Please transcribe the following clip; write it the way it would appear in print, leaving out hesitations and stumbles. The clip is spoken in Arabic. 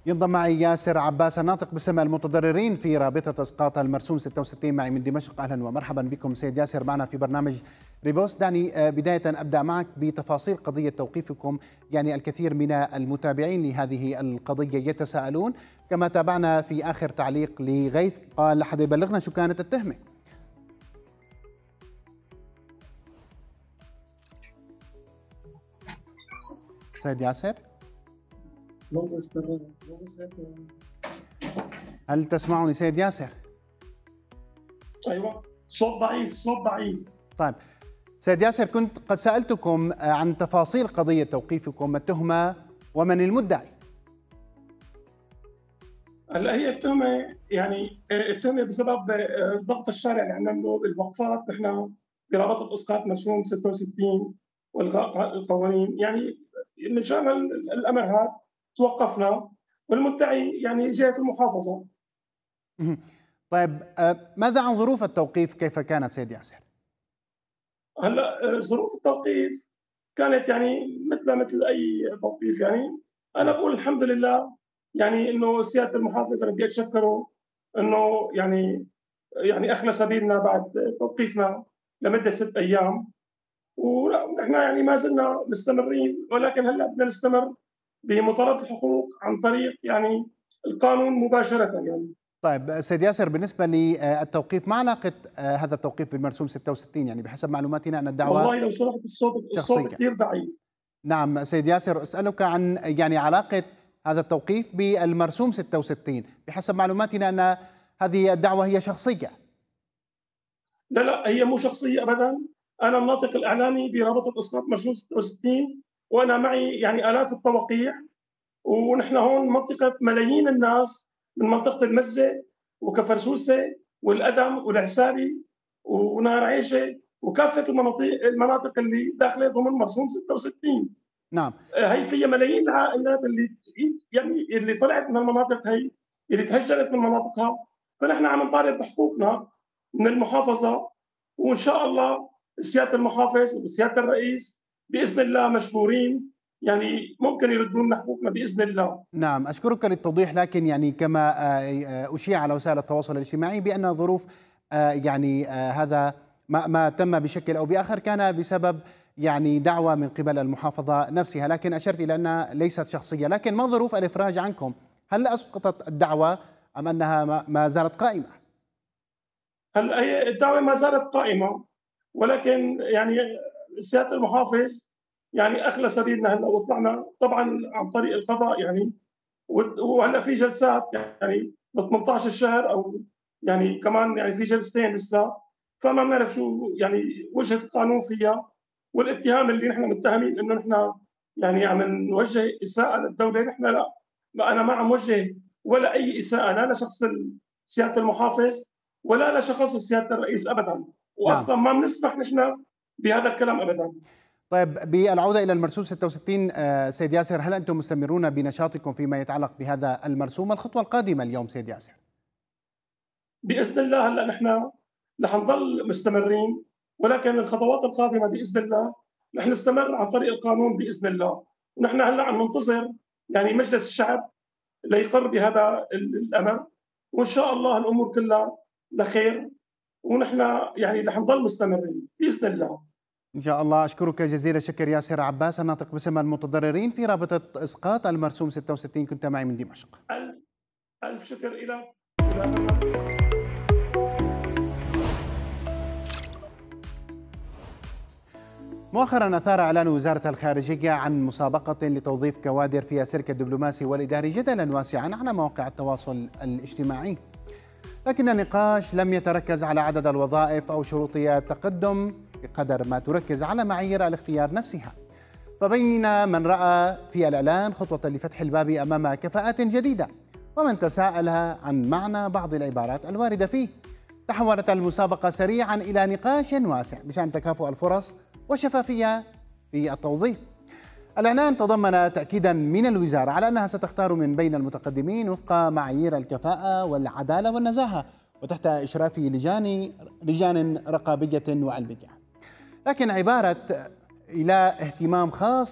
ينضم معي ياسر عباس الناطق باسم المتضررين في رابطة إسقاط المرسوم 66 معي من دمشق. أهلا ومرحبا بكم سيد ياسر معنا في برنامج ريبوست. دعني بداية أبدأ معك بتفاصيل قضية توقيفكم. يعني الكثير من المتابعين لهذه القضية يتساءلون، كما تابعنا في آخر تعليق لغيث قال لحد يبلغنا شو كانت التهمة. سيد ياسر هل تسمعني سيد ياسر؟ ايوه، صوت ضعيف. طيب سيد ياسر، كنت قد سألتكم عن تفاصيل قضية توقيفكم، التهمة ومن المدعي. هلا هي التهمه بسبب ضغط الشارع اللي عملنا بالوقفات. نحن برابطه اسقاط مرسوم 66 والغاء القوانين، يعني مشان الامر هذا توقفنا، والمدعي يعني جهه المحافظه. طيب ماذا عن ظروف التوقيف، كيف كانت سيد ياسر؟ هلا ظروف التوقيف كانت يعني مثل اي توقيف. يعني انا بقول الحمد لله، يعني انه سياده المحافظ انا بدي اتشكره انه يعني اخلى سبيلنا بعد توقيفنا لمده 6 ايام، ونحن يعني ما زلنا مستمرين، ولكن هلا بدنا نستمر بمطالبه الحقوق عن طريق يعني القانون مباشره يعني. طيب سيد ياسر، بالنسبة للتوقيف، ما علاقة هذا التوقيف بالمرسوم 66؟ يعني بحسب معلوماتنا أن الدعوة والله لو سمحت الصوت شخصية. كثير ضعيف. نعم سيد ياسر، أسألك عن يعني علاقة هذا التوقيف بالمرسوم 66. بحسب معلوماتنا أن هذه الدعوة هي شخصية. لا هي مو شخصيه ابدا. انا الناطق الاعلامي برابطه اسقاط مرسوم 66، وانا معي يعني الاف التوقيع، ونحن هون منطقه ملايين الناس من منطقه المزه وكفرسوسه والادم والعساري ونهر عيشه وكافه المناطق اللي داخله ضمن مرسوم 66. نعم. هي فيها ملايين العائلات اللي طلعت من المناطق هي، اللي تهجرت من مناطقها. فنحن عم نطالب بحقوقنا من المحافظه، وان شاء الله سياده المحافظ وسياده الرئيس باذن الله مشكورين، يعني ممكن يردوا لنا حقوقنا باذن الله. نعم أشكرك للتوضيح، لكن يعني كما أشيع على وسائل التواصل الاجتماعي بأن ظروف يعني هذا ما تم بشكل أو بآخر كان بسبب يعني دعوة من قبل المحافظة نفسها، لكن أشرت إلى أنها ليست شخصية. لكن ما ظروف الإفراج عنكم؟ هل أسقطت الدعوة أم أنها ما زالت قائمة؟ هلا هي الدعوه ما زالت قائمه، ولكن يعني سياده المحافظ يعني اخلى سبيلنا هلا، وطلعنا طبعا عن طريق القضاء يعني. وهلا في جلسات يعني ب 18 الشهر، او يعني كمان يعني في جلستين لسه، فما بنعرف شو يعني وجهه القانون فيها. والاتهام اللي نحن متهمين انه نحن يعني عم نوجه اساءه للدوله، نحن لا، انا ما عم وجه ولا اي اساءه، لا لشخص سياده المحافظ ولا لشخص سياده الرئيس ابدا، نعم. واصلا ما بنسمح نحن بهذا الكلام ابدا. طيب بالعودة إلى المرسوم 66 سيد ياسر، هل أنتم مستمرون بنشاطكم فيما يتعلق بهذا المرسوم؟ الخطوة القادمة اليوم سيد ياسر؟ باذن الله هلا نحن رح نضل مستمرين، ولكن الخطوات القادمه باذن الله رح نستمر عن طريق القانون باذن الله. ونحن هلا عم ننتظر يعني مجلس الشعب ليقر بهذا الامر، وان شاء الله الامور كلها لخير، ونحن يعني رح نضل مستمرين باذن الله. إن شاء الله. أشكرك جزيل الشكر ياسر عباس الناطق باسم المتضررين في رابطة إسقاط المرسوم 66، كنت معي من دمشق. ألف شكر إلى مؤخرا أثار إعلان وزارة الخارجية عن مسابقة لتوظيف كوادر في السلك الدبلوماسي والإداري جدلا واسعا على مواقع التواصل الاجتماعي، لكن النقاش لم يتركز على عدد الوظائف أو شروط التقدم بقدر ما تركز على معايير الاختيار نفسها. فبين من رأى في الإعلان خطوة لفتح الباب أمام كفاءات جديدة ومن تساءل عن معنى بعض العبارات الواردة فيه. تحولت المسابقة سريعا إلى نقاش واسع بشأن تكافؤ الفرص والشفافية في التوظيف. الإعلان تضمن تأكيدا من الوزارة على أنها ستختار من بين المتقدمين وفق معايير الكفاءة والعدالة والنزاهة وتحت إشراف لجان رقابية وعلمية، لكن عبارة إلى اهتمام خاص